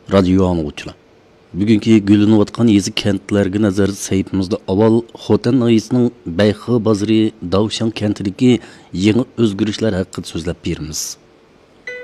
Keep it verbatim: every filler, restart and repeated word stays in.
Radio anlıqçılar. Bugünkü gülünüvatqan yezi kentlərə nəzər saytımızda avval Xotan ayısının Bayxı bazarı Davşan kentidəki yeni özgürüşlər haqqında sözləb berimiz.